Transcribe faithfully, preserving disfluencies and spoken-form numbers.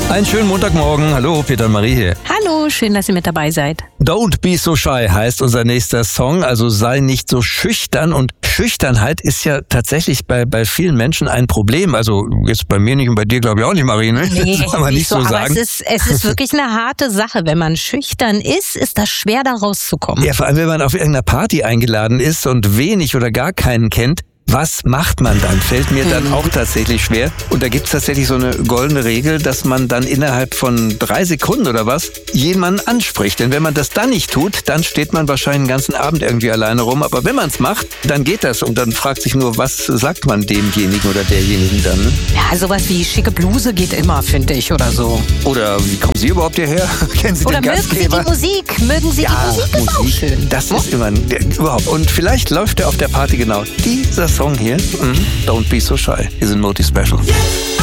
Einen schönen Montagmorgen. Hallo, Peter und Marie hier. Hallo, schön, dass ihr mit dabei seid. Don't be so shy heißt unser nächster Song, also sei nicht so schüchtern. Und Schüchternheit ist ja tatsächlich bei bei vielen Menschen ein Problem. Also jetzt bei mir nicht und bei dir glaube ich auch nicht, Marie, ne? Nee, das kann man nicht so, so sagen. Aber es ist, es ist wirklich eine harte Sache. Wenn man schüchtern ist, ist das schwer, da rauszukommen. Ja, vor allem, wenn man auf irgendeiner Party eingeladen ist und wenig oder gar keinen kennt. Was macht man dann? Fällt mir dann auch tatsächlich schwer. Und da gibt es tatsächlich so eine goldene Regel, dass man dann innerhalb von drei Sekunden oder was jemanden anspricht. Denn wenn man das dann nicht tut, dann steht man wahrscheinlich den ganzen Abend irgendwie alleine rum. Aber wenn man es macht, dann geht das. Und dann fragt sich nur, was sagt man demjenigen oder derjenigen dann? Ne? Ja, sowas wie schicke Bluse geht immer, finde ich, oder so. Oder wie kommen Sie überhaupt hierher? Kennen Sie oder den Gastgeber? Mögen Sie die Musik? Mögen Sie ja, die Musik? Ist auch schön. Das ist immer der, überhaupt. Und vielleicht läuft er auf der Party genau dieser Song hier. Mm, Don't be so shy. Hier sind Moti Special.